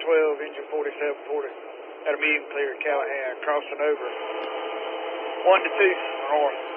12, engine 4740, at a medium clear at Callahan, crossing over 1 to 2 north.